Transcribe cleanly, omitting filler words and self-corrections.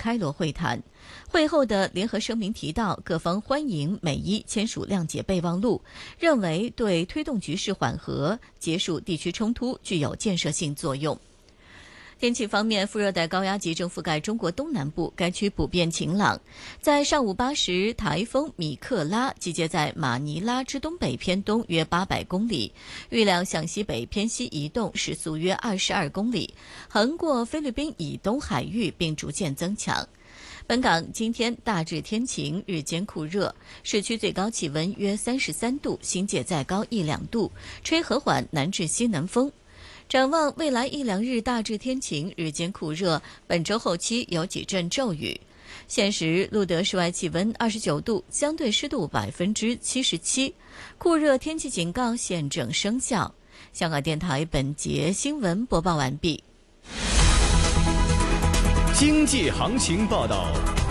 开罗会谈。会后的联合声明提到，各方欢迎美伊签署谅解备忘录，认为对推动局势缓和、结束地区冲突具有建设性作用。天气方面，副热带高压脊正覆盖中国东南部，该区普遍晴朗。在上午8时，台风米克拉集结在马尼拉之东北偏东约800公里，预料向西北偏西移动，时速约22公里，横过菲律宾以东海域并逐渐增强。本港今天大致天晴，日间酷热，市区最高气温约33度，新界再高1-2度，吹和缓南至西南风。展望未来1-2日大致天晴，日间酷热，本周后期有几阵骤雨。现时录得室外气温29度，相对湿度77%，酷热天气警告现正生效。香港电台本节新闻播报完毕。 经济行情报道。